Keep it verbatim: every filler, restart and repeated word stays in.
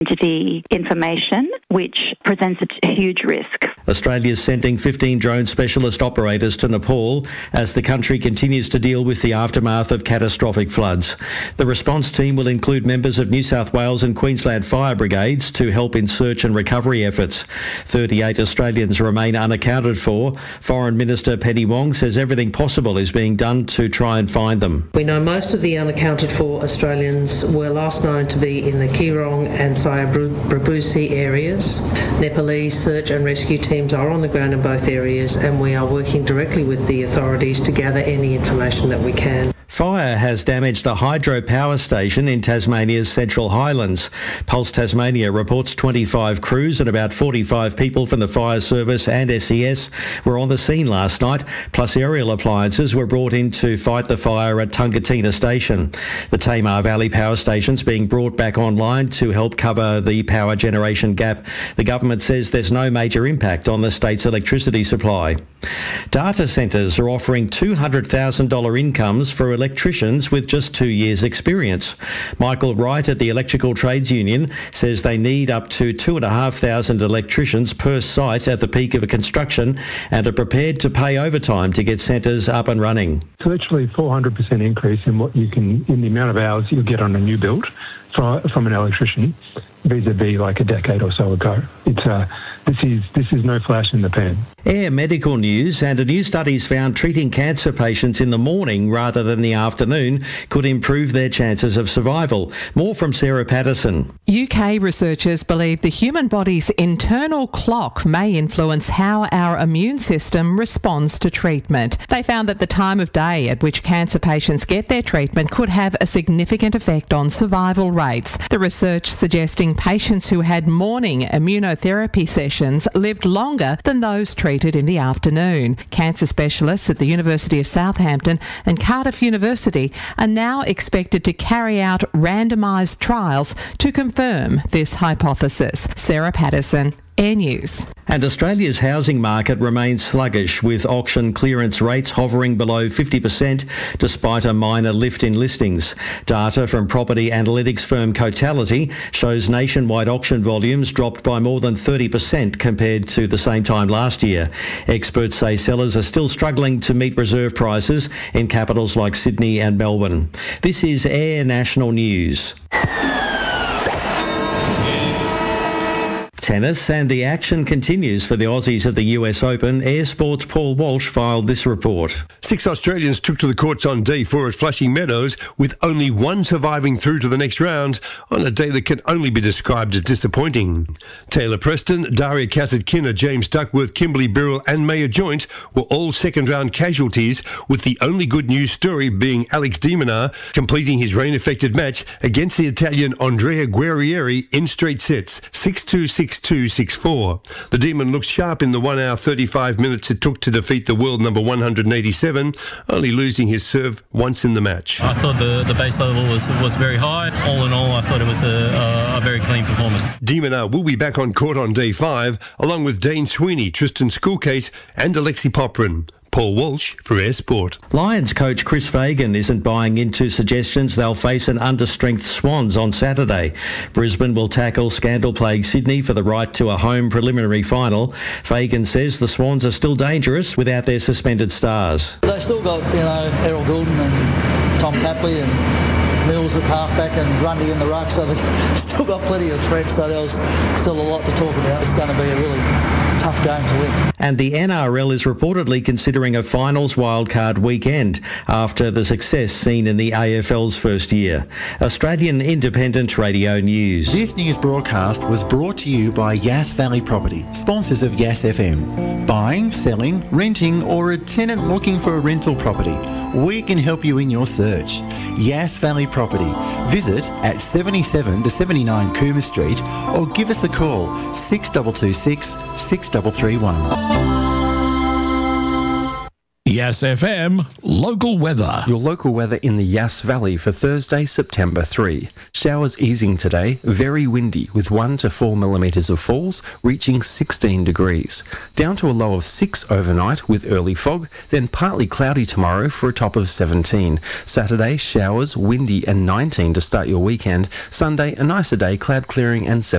identity information, which presents a huge risk. Australia's sending fifteen drone specialist operators to Nepal as the country continues to deal with the aftermath of catastrophic floods. The response team will include members of New South Wales and Queensland fire brigades to help in search and recovery efforts. thirty-eight Australians remain unaccounted for. Foreign Minister Penny Wong says everything possible is being done to try and find them. We know most of the unaccounted for Australians were last known to be in the Keerong and Sayabrabusi areas. Nepalese search and rescue teams are on the ground in both areas, and we are working directly with the authorities to gather any information that we can. Fire has damaged a hydropower station in Tasmania's Central Highlands. Pulse Tasmania reports twenty-five crews and about forty-five people from the fire service and S E S were on the scene last night, plus aerial appliances were brought in to fight the fire at Tungatina Station. The Tamar Valley power station's being brought back online to help cover the power generation gap. The government says there's no major impact on the state's electricity supply. Data centres are offering two hundred thousand dollars incomes for electricians with just two years' experience. Michael Wright at the Electrical Trades Union says they need up to two thousand five hundred electricians per site at the peak of a construction and are prepared to pay overtime to get centres up and running. It's literally four hundred percent increase in what you can, in the amount of hours you'll get on a new build from, from an electrician vis-a-vis like a decade or so ago. It's uh, this is this is no flash in the pan. Air medical news, and a new study's found treating cancer patients in the morning rather than the afternoon could improve their chances of survival. More from Sarah Patterson. U K researchers believe the human body's internal clock may influence how our immune system responds to treatment. They found that the time of day at which cancer patients get their treatment could have a significant effect on survival rates. The research suggesting patients who had morning immunotherapy sessions lived longer than those treated in the afternoon. Cancer specialists at the University of Southampton and Cardiff University are now expected to carry out randomised trials to confirm this hypothesis. Sarah Patterson, Air News. And Australia's housing market remains sluggish, with auction clearance rates hovering below fifty percent despite a minor lift in listings. Data from property analytics firm Cotality shows nationwide auction volumes dropped by more than thirty percent compared to the same time last year. Experts say sellers are still struggling to meet reserve prices in capitals like Sydney and Melbourne. This is Air National News. Tennis, and the action continues for the Aussies at the U S Open. Air Sport's Paul Walsh filed this report. Six Australians took to the courts on day four at Flushing Meadows, with only one surviving through to the next round on a day that can only be described as disappointing. Taylor Preston, Daria Kasatkina, James Duckworth, Kimberly Birrell and Maya Joint were all second-round casualties, with the only good news story being Alex de Minaur completing his rain-affected match against the Italian Andrea Guerrieri in straight sets, six two, six two, six four. The Demon looks sharp in the one hour thirty-five minutes it took to defeat the world number one hundred eighty-seven, only losing his serve once in the match. I thought the, the base level was was very high. All in all, I thought it was a, a, a very clean performance. De Minaur will be back on court on day five, along with Dane Sweeney, Tristan Schoolcase and Alexi Poprin. Paul Walsh for Air Sport. Lions coach Chris Fagan isn't buying into suggestions they'll face an understrength Swans on Saturday. Brisbane will tackle scandal-plagued Sydney for the right to a home preliminary final. Fagan says the Swans are still dangerous without their suspended stars. They've still got, you know, Errol Goulden and Tom Tapley and Mills at halfback and Grundy in the ruck, so they've still got plenty of threats, so there's still a lot to talk about. It's going to be a really tough game to win. And the N R L is reportedly considering a finals wildcard weekend after the success seen in the A F L's first year. Australian Independent Radio News. This news broadcast was brought to you by Yass Valley Property, sponsors of Yass F M. Buying, selling, renting, or a tenant looking for a rental property, we can help you in your search. Yass Valley Property. Visit at seventy-seven to seventy-nine Coomer Street or give us a call six two two six, six three three one. Yass F M local weather. Your local weather in the Yass Valley for Thursday, September third. Showers easing today, very windy with one to four millimetres of falls, reaching sixteen degrees. Down to a low of six overnight with early fog, then partly cloudy tomorrow for a top of seventeen. Saturday, showers, windy and nineteen to start your weekend. Sunday, a nicer day, cloud clearing and seven.